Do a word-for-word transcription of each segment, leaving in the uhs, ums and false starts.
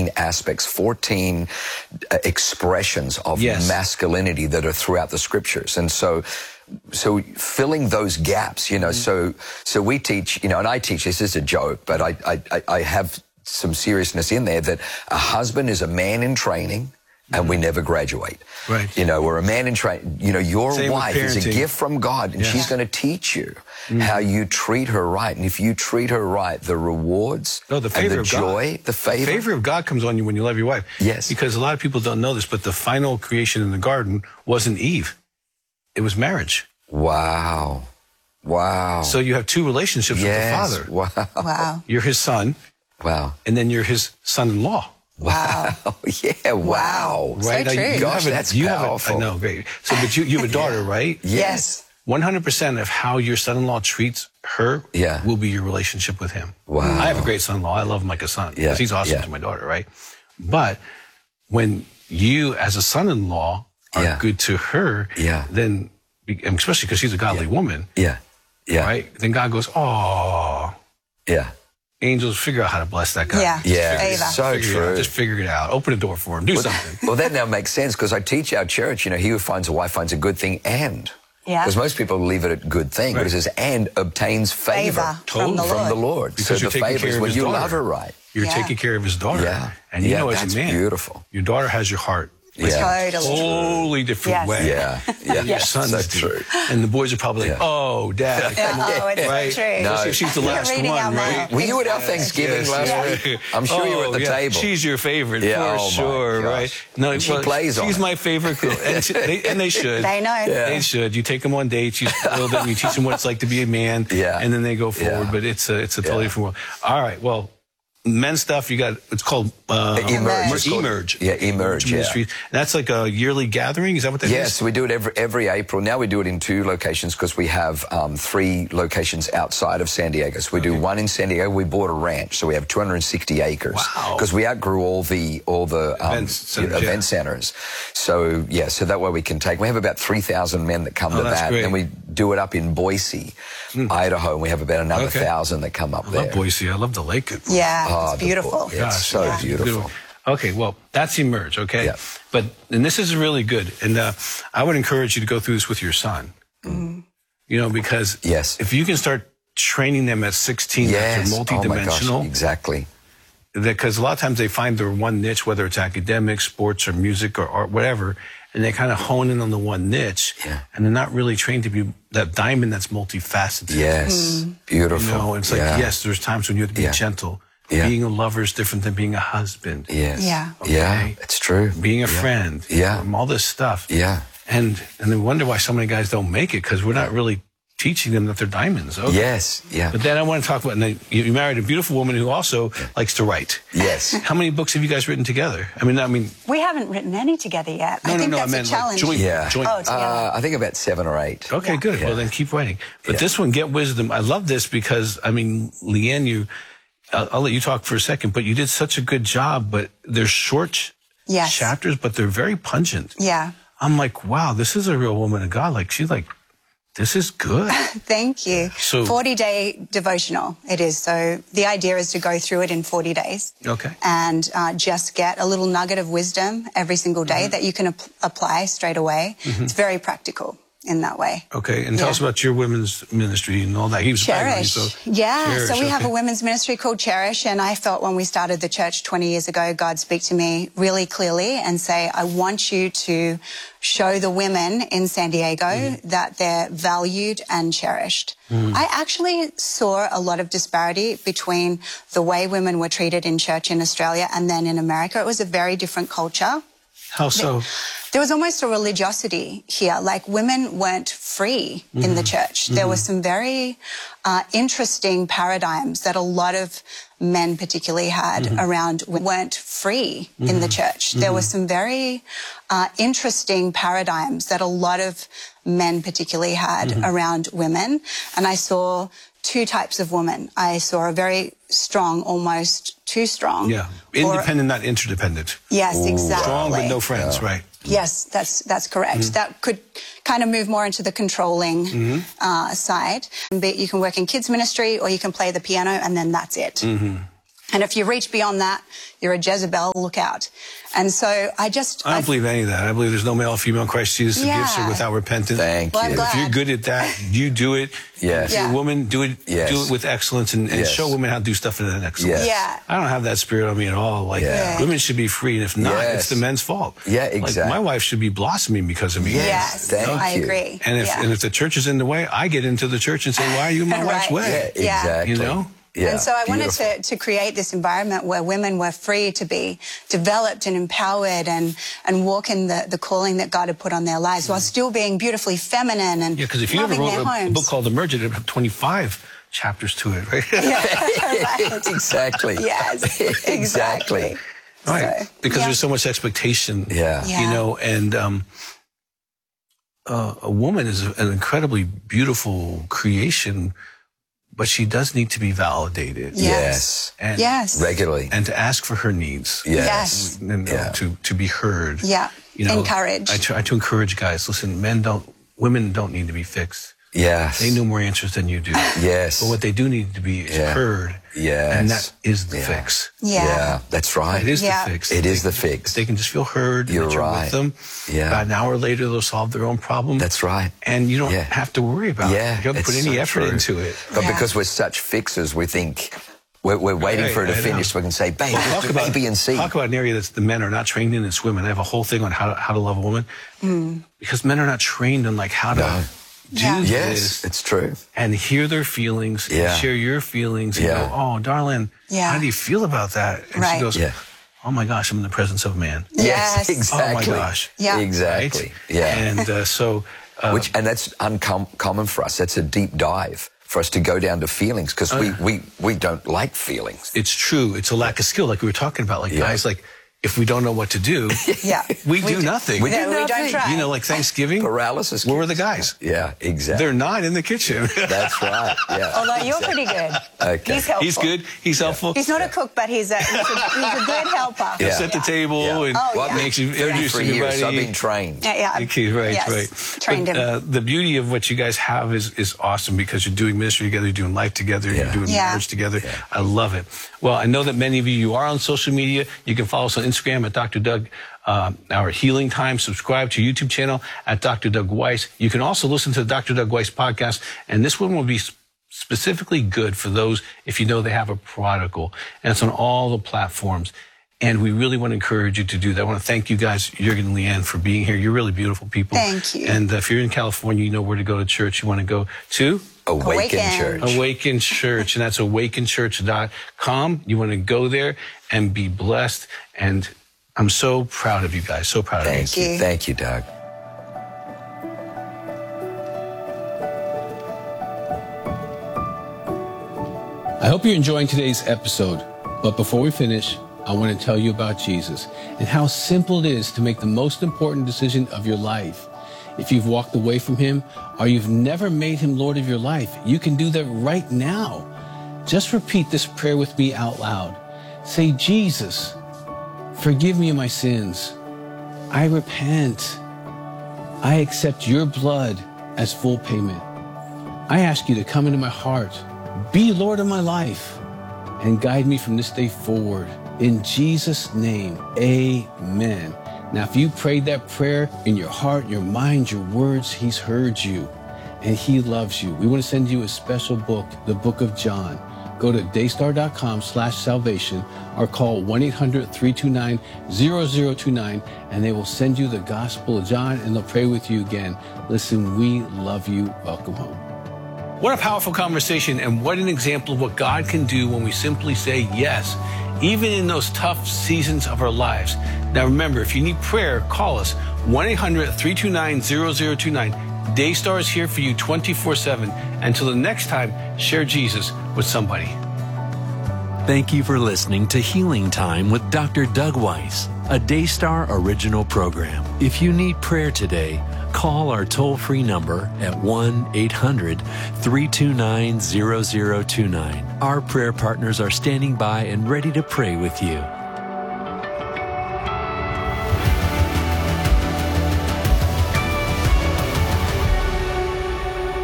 fourteen aspects, fourteen uh, expressions of yes. masculinity that are throughout the scriptures. And so, so filling those gaps, you know, mm-hmm. so, so we teach, you know, and I teach, this is a joke, but I, I, I have some seriousness in there that a husband is a man in training, and we never graduate. Right. You know, we're a man in training. You know, your Same wife is a gift from God, and yeah. she's going to teach you mm. how you treat her right. And if you treat her right, the rewards no, the favor and the of joy, God. the favor. The favor of God comes on you when you love your wife. Yes. Because a lot of people don't know this, but the final creation in the garden wasn't Eve. It was marriage. Wow. Wow. So you have two relationships yes. with the Father. Wow. Wow. You're his son. Wow. And then you're his son-in-law. Wow. Yeah, wow. Right? So true. You Gosh, have a, that's you powerful. Have a, I know, great. So, but you, you have a daughter, right? Yes. one hundred percent of how your son-in-law treats her yeah. will be your relationship with him. Wow. I have a great son-in-law. I love him like a son. Yeah. Because he's awesome yeah. to my daughter, right? But when you, as a son-in-law, are yeah. good to her, yeah. then, especially because she's a godly yeah. woman, yeah. Yeah. right? Then God goes, oh. Yeah. Angels, figure out how to bless that guy. Yeah, yeah, favor. so figure true. It out. Just figure it out. Open a door for him. Do well, something. Well, that now makes sense because I teach our church, you know, he who finds a wife finds a good thing and. Yeah. Because most people leave it at good thing, right. but it says and obtains favor, favor from, the from the Lord. Because so you're the taking favor care is of when his you daughter. love her right. You're yeah. taking care of his daughter. Yeah. And you yeah, know, as that's a man, beautiful. Your daughter has your heart. Yeah. In a Totally. totally different Yes. way. Yeah, yeah. Your sons so do. true. And the boys are probably like, Yeah. oh, Dad. Yeah, come on. oh, it's right? so true. No. Especially if she's the You're last reading one, out right? loud. Were you at our Exactly. Thanksgiving Yes, last yes. week? I'm sure you were at the Oh, yeah. table. She's your favorite, Yeah, for oh my sure, gosh. right? No, And she well, plays on She's it. my favorite girl. And, she, they, and they should. They know. Yeah. They should. You take them on dates, you spoil them, you teach them what it's like to be a man, Yeah. and then they go forward. Yeah. But it's a, it's a totally Yeah. different world. All right, well, men's stuff, you got, it's called uh, Emerge. It's called- Emerge. Yeah, Emerge, yeah. Ministry. That's like a yearly gathering? Is that what that is? Yes, we do it every every April. Now we do it in two locations because we have um, three locations outside of San Diego. So we do one in San Diego. We bought a ranch, so we have two hundred sixty acres. Wow. Because we outgrew all the all the um, Event centers, event yeah. centers. So yeah, so that way we can take. We have about three thousand men that come Oh, to that's that, great. and we do it up in Boise, Idaho. And we have about another Okay. thousand that come up I there. love Boise. I love the lake. Yeah, Oh, it's the beautiful. Bo- yeah, it's Gosh, so yeah. beautiful. Okay, well, that's Emerge, okay? Yeah. But, and this is really good. And uh, I would encourage you to go through this with your son. Mm-hmm. You know, because Yes. if you can start training them at sixteen, Yes. that they're Oh my gosh. multidimensional, Exactly. because a lot of times they find their one niche, whether it's academics, sports, or music, or art, whatever, and they kind of hone in on the one niche, Yeah. and they're not really trained to be that diamond that's multifaceted. Yes. Beautiful. You know, it's like, Yeah. yes, there's times when you have to be Yeah. gentle. Yeah. Being a lover is different than being a husband. Yes. Yeah. Yeah. Okay. It's true. Being a Yeah. friend. Yeah. um, all this stuff. Yeah. And and they wonder why so many guys don't make it, because we're not really teaching them that they're diamonds. Okay. Yes. Yeah. But then I want to talk about, and you, you married a beautiful woman who also likes to write. Yes. How many books have you guys written together? I mean, I mean, We haven't written any together yet. no, I no, think no. I that's meant a challenge. like joint. Yeah. joint. Oh, together. Uh, I think about seven or eight. Okay, Yeah. good. Yeah. Well, then keep writing. But Yeah. this one, Get Wisdom. I love this because, I mean, Leanne, you, I'll, I'll let you talk for a second, but you did such a good job. But they're short Yes. chapters, but they're very pungent. Yeah. I'm like, wow, this is a real woman of God. Like, she's like, this is good. Thank you. So- forty-day devotional it is. So the idea is to go through it in forty days. Okay. And uh, just get a little nugget of wisdom every single day Mm-hmm. that you can ap- apply straight away. It's very practical in that way. Okay, and tell Yeah. us about your women's ministry and all that. He was Cherish. so yeah, Cherish, so we have okay. a women's ministry called Cherish, and I felt when we started the church twenty years ago, God speak to me really clearly and say, I want you to show the women in San Diego Mm. that they're valued and cherished. Mm. I actually saw a lot of disparity between the way women were treated in church in Australia and then in America. It was a very different culture. How so? There was almost a religiosity here, like women weren't free in Mm-hmm. the church. There were some very uh, interesting paradigms that a lot of men particularly had Mm-hmm. around women weren't free in the church. There were some very uh, interesting paradigms that a lot of men particularly had Mm-hmm. around women. And I saw two types of women. I saw a very strong, almost too strong. Yeah, or- independent, not interdependent. Yes, exactly. Strong but no friends, right? Yes, that's that's correct. Mm-hmm. That could kind of move more into the controlling Mm-hmm. uh, side. But you can work in kids ministry or you can play the piano and then that's it. Mm-hmm. And if you reach beyond that, you're a Jezebel, look out. And so I just... I don't I, believe any of that. I believe there's no male or female in Christ Jesus who Yeah. gives her without repentance. Thank Well, I'm you. glad. If you're good at that, you do it. Yes. If you're Yeah. a woman, do it, Yes. do it with excellence and, and Yes. show women how to do stuff with that excellence. Yes. Yeah. I don't have that spirit on me at all. Like, Yeah. women should be free, and if not, Yes. it's the men's fault. Yeah, Like, exactly. my wife should be blossoming because of me. Yes. Yes, Thank I you. agree. And if yeah. and if the church is in the way, I get into the church and say, why are you in my wife's Right. way? Yeah, Yeah. exactly. You know? Yeah, and so I wanted beautiful. to, to create this environment where women were free to be developed and empowered and, and walk in the, the calling that God had put on their lives while still being beautifully feminine and Yeah, because if you ever loving wrote their a, a homes. book called Emerge, it'd have twenty-five chapters to it, right? Right. Exactly. Yes, exactly. Right. So, because yeah. there's so much expectation. Yeah. Yeah. You know, and um, uh, a woman is an incredibly beautiful creation, but she does need to be validated. Yes. And, Yes. Regularly. And to ask for her needs. Yes. Yes. And uh, Yeah. to, to be heard. Yeah. You know, Encouraged. I try to encourage guys. Listen, men don't, women don't need to be fixed. Yes. They know more answers than you do. Yes. But what they do need to be is Yeah. heard. Yes. And that is the Yeah. fix. Yeah. Yeah, that's right. It is Yeah. the fix. It is They- the fix. They can just feel heard. You're that you're right. with them. Yeah. About an hour later, they'll solve their own problem. That's right. And you don't Yeah. have to worry about Yeah, it. You don't have to put it's any so effort true. into it. But Yeah. because we're such fixers, we think we're, we're waiting Right, for it to I know. finish so we can say, babe, Well, just talk do about, A, B, and C. talk about an area that the men are not trained in. It's women. I have a whole thing on how to, how to love a woman. Mm. Because men are not trained in like how to No. do Yeah. Yes, this it's true. and hear their feelings Yeah. and share your feelings and Yeah. go, oh, darling, Yeah. how do you feel about that? And Right. she goes, Yeah. oh my gosh, I'm in the presence of a man. Yes. exactly. Oh my gosh. Yeah. Exactly. Right? Yeah. And uh, so, uh, Which and that's uncommon for us. That's a deep dive for us to go down to feelings because we, we, we don't like feelings. it's true. It's a lack of skill, like we were talking about. Like Yeah. guys, like if we don't know what to do, Yeah. we, do nothing. We do No, we don't nothing. try. You know, like Thanksgiving, Paralysis. where were the guys? Yeah, exactly. They're not in the kitchen. That's right. Yeah. Although you're pretty good. Okay. He's helpful. He's good. He's helpful. He's not a cook, but he's a, he's a, he's a good helper. He'll Yeah. set the table Yeah. and Oh, Well, yeah. makes you introduce thirty-three years, everybody. I've been trained. Yeah, yeah. Okay, right, yes. right. Trained but, him. Uh, the beauty of what you guys have is is awesome because you're doing ministry together, you're doing life together, Yeah. you're doing Yeah. marriage together. I love it. Well, I know that many of you, you are on social media. You can follow us on Instagram at Doctor Doug, uh, our Healing Time. Subscribe to YouTube channel at Doctor Doug Weiss. You can also listen to the Doctor Doug Weiss podcast, and this one will be specifically good for those if you know they have a prodigal. And it's on all the platforms. And we really want to encourage you to do that. I want to thank you guys, Jürgen and Leanne, for being here. You're really beautiful people. Thank you. And uh, if you're in California, you know where to go to church. You want to go to Awaken, Awaken. Church. Awaken Church, and that's awaken church dot com. You want to go there and be blessed. And I'm so proud of you guys. So proud of you. Thank you. you. Thank you, Doug. I hope you're enjoying today's episode. But before we finish, I want to tell you about Jesus and how simple it is to make the most important decision of your life. If you've walked away from him or you've never made him Lord of your life, you can do that right now. Just repeat this prayer with me out loud. Say, Jesus, forgive me of my sins. I repent. I accept your blood as full payment. I ask you to come into my heart, be Lord of my life, and guide me from this day forward. In Jesus' name, amen. Now, if you prayed that prayer in your heart, your mind, your words, he's heard you and he loves you. We want to send you a special book, the Book of John. Go to daystar.com slash salvation or call one eight hundred, three two nine, zero zero two nine and they will send you the Gospel of John and they'll pray with you again. Listen, we love you. Welcome home. What a powerful conversation and what an example of what God can do when we simply say yes, even in those tough seasons of our lives. Now remember, if you need prayer, call us one eight hundred, three two nine, zero zero two nine. Daystar is here for you twenty-four seven. Until the next time, share Jesus with somebody. Thank you for listening to Healing Time with Doctor Doug Weiss, a Daystar original program. If you need prayer today, call our toll-free number at one eight hundred, three two nine, zero zero two nine. Our prayer partners are standing by and ready to pray with you.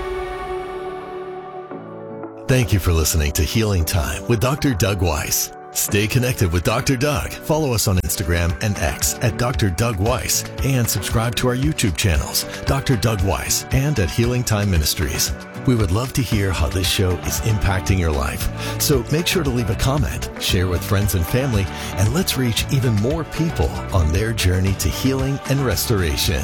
Thank you for listening to Healing Time with Doctor Doug Weiss. Stay connected with Doctor Doug. Follow us on Instagram and X at Doctor Doug Weiss and subscribe to our YouTube channels, Doctor Doug Weiss and at Healing Time Ministries. We would love to hear how this show is impacting your life. So make sure to leave a comment, share with friends and family, and let's reach even more people on their journey to healing and restoration.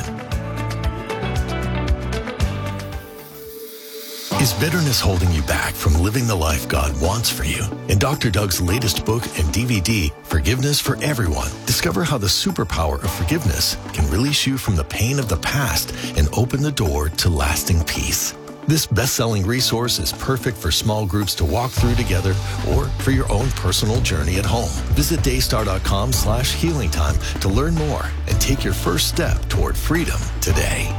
Is bitterness holding you back from living the life God wants for you? In Doctor Doug's latest book and D V D, Forgiveness for Everyone, discover how the superpower of forgiveness can release you from the pain of the past and open the door to lasting peace. This best-selling resource is perfect for small groups to walk through together or for your own personal journey at home. Visit daystar.com slash healing time to learn more and take your first step toward freedom today.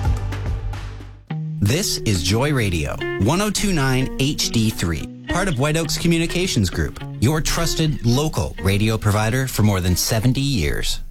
This is Joy Radio, one oh two point nine H D three, part of White Oaks Communications Group, your trusted local radio provider for more than seventy years.